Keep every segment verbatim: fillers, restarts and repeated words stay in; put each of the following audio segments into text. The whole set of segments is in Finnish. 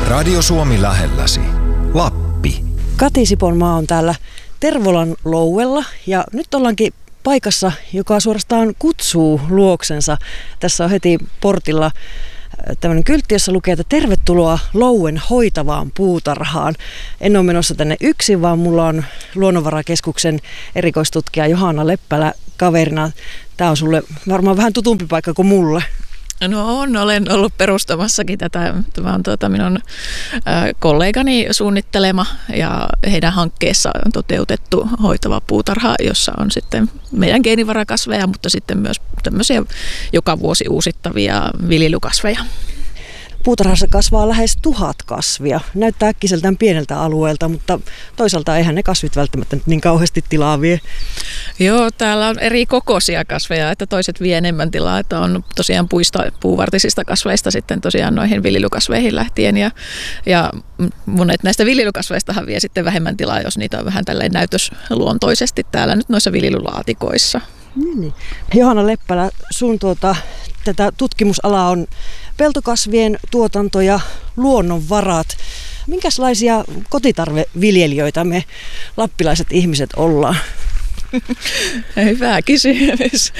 Radio Suomi lähelläsi. Lappi. Kati Siponmaa on täällä Tervolan louella ja nyt ollaankin paikassa, joka suorastaan kutsuu luoksensa. Tässä on heti portilla tämmöinen kyltti, jossa lukee, että tervetuloa Louen hoitavaan puutarhaan. En ole menossa tänne yksin, vaan mulla on Luonnonvarakeskuksen erikoistutkija Johanna Leppälä kaverina. Tämä on sulle varmaan vähän tutumpi paikka kuin mulle. No on, olen ollut perustamassakin tätä. Tämä on tuota minun äh, kollegani suunnittelema ja heidän hankkeessa on toteutettu hoitava puutarha, jossa on sitten meidän geenivarakasveja, mutta sitten myös tämmöisiä joka vuosi uusittavia viljelykasveja. Puutarhassa kasvaa lähes tuhat kasvia. Näyttää äkkiseltään pieneltä alueelta, mutta toisaalta eihän ne kasvit välttämättä niin kauheasti tilaa vie. Joo, täällä on eri kokoisia kasveja, että toiset vie enemmän tilaa, että on tosiaan puista, puuvartisista kasveista sitten tosiaan noihin viljelykasveihin lähtien. Ja, ja monet näistä viljelykasveistahan vie sitten vähemmän tilaa, jos niitä on vähän tälleen näytösluontoisesti täällä nyt noissa viljelylaatikoissa. Niin. Johanna Leppälä, sun tuota, tätä tutkimusalaa on peltokasvien tuotanto ja luonnonvarat. Minkälaisia kotitarveviljelijöitä me lappilaiset ihmiset ollaan? Hyvä kysymys.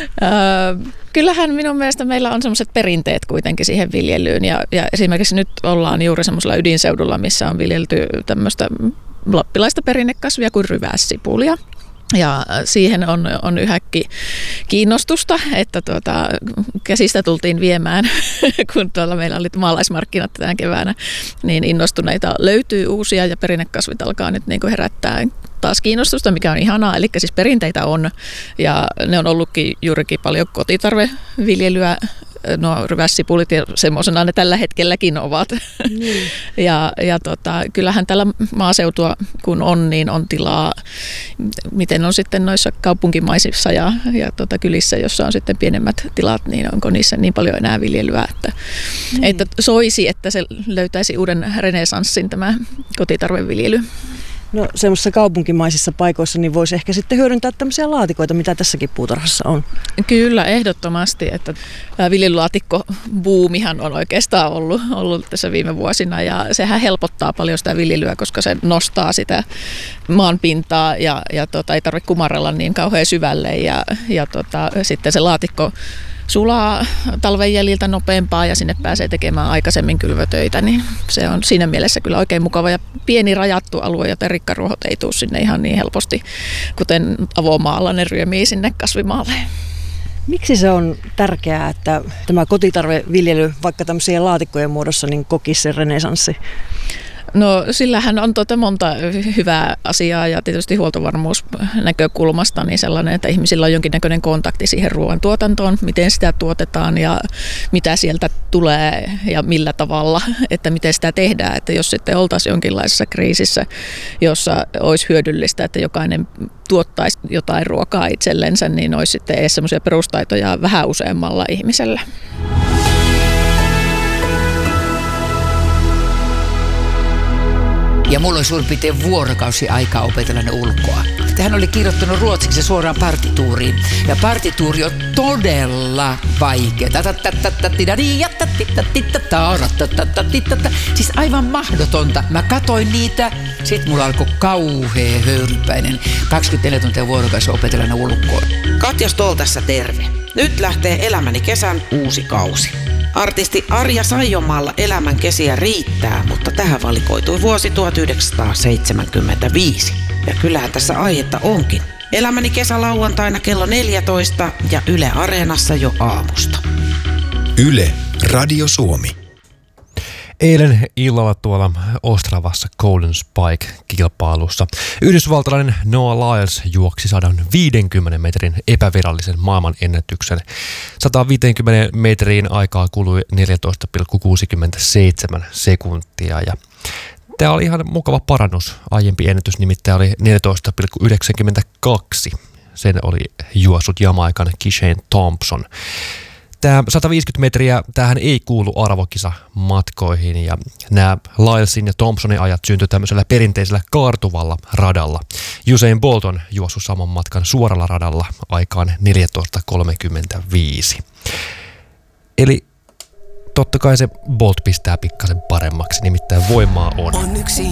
Kyllähän minun mielestä meillä on semmoiset perinteet kuitenkin siihen viljelyyn ja, ja esimerkiksi nyt ollaan juuri semmoisella ydinseudulla, missä on viljelty tämmöistä lappilaista perinnekasvia kuin ryvässipulia. Ja siihen on, on yhäkin kiinnostusta, että tuota, käsistä tultiin viemään, kun tuolla meillä oli maalaismarkkinat tänä keväänä, niin innostuneita löytyy uusia ja perinnekasvit alkaa nyt niin kuin herättää taas kiinnostusta, mikä on ihanaa. Eli siis perinteitä on ja ne on ollutkin juurikin paljon kotitarveviljelyä. No ryvässipulit ja semmoisena ne tällä hetkelläkin ovat. Niin. ja ja tota, kyllähän tällä maaseutua kun on, niin on tilaa, miten on sitten noissa kaupunkimaisissa ja, ja tota, kylissä, jossa on sitten pienemmät tilat, niin onko niissä niin paljon enää viljelyä, että, niin. että soisi, että se löytäisi uuden renesanssin tämä kotitarveviljely. No semmoisissa kaupunkimaisissa paikoissa niin voisi ehkä sitten hyödyntää tämmöisiä laatikoita, mitä tässäkin puutarhassa on. Kyllä, ehdottomasti, että viljelylaatikkobuumihan on oikeastaan ollut, ollut tässä viime vuosina ja sehän helpottaa paljon sitä viljelyä, koska se nostaa sitä maanpintaa ja, ja tota, ei tarvitse kumarrella niin kauhean syvälle ja, ja tota, sitten se laatikko sulaa talven jäljiltä nopeampaa ja sinne pääsee tekemään aikaisemmin kylvötöitä, niin se on siinä mielessä kyllä oikein mukava ja pieni rajattu alue, joten rikkaruohot ei tule sinne ihan niin helposti, kuten avomaalla ne ryömii sinne kasvimaalle. Miksi se on tärkeää, että tämä kotitarveviljely, vaikka tämmöisiä laatikkojen muodossa, niin kokisi se renesanssi? No sillähän on tuota monta hyvää asiaa ja tietysti huoltovarmuusnäkökulmasta niin sellainen, että ihmisillä on jonkinnäköinen kontakti siihen ruoantuotantoon, miten sitä tuotetaan ja mitä sieltä tulee ja millä tavalla, että miten sitä tehdään. Että jos sitten oltaisiin jonkinlaisessa kriisissä, jossa olisi hyödyllistä, että jokainen tuottaisi jotain ruokaa itsellensä, niin olisi sitten edes semmoisia perustaitoja vähän useammalla ihmisellä. Ja mulla oli suurin piirtein vuorokausi aikaa opetella ne ulkoa. Hän oli kirjoittanut ruotsiksi suoraan partituuriin. Ja partituuri on todella vaikea. Siis aivan mahdotonta. Mä katoin niitä, sit mulla alkoi kauhea höyrypäinen. kaksikymmentäneljä tuntia vuorokausi opetella ne ulkoa. Katja Stoll tässä terve. Nyt lähtee Elämäni kesän uusi kausi. Artisti Arja Saijonmaalla elämän kesiä riittää, mutta tähän valikoitui vuosi tuhatyhdeksänsataaseitsemänkymmentäviisi. Ja kyllähän tässä aihetta onkin. Elämäni kesä lauantaina kello neljätoista ja Yle Areenassa jo aamusta. Yle, Radio Suomi. Eilen illalla tuolla Ostravassa Golden Spike-kilpailussa yhdysvaltalainen Noah Lyles juoksi sata viisikymmentä metrin epävirallisen maailmanennätyksen. sata viisikymmentä metriin aikaa kului neljätoista pilkku kuusikymmentäseitsemän sekuntia ja tämä oli ihan mukava parannus. Aiempi ennätys nimittäin oli neljätoista pilkku yhdeksänkymmentäkaksi. Sen oli juossut Jamaikan Kishane Thompson. Tämä sata viisikymmentä metriä, tämähän ei kuulu arvokisa-matkoihin ja nämä Lylesin ja Thompsonin ajat syntyi tämmöisellä perinteisellä kaartuvalla radalla. Usain Bolt on juossut saman matkan suoralla radalla aikaan neljätoista kolmekymmentäviisi. Eli totta kai se Bolt pistää pikkasen paremmaksi, nimittäin voimaa on. On yksi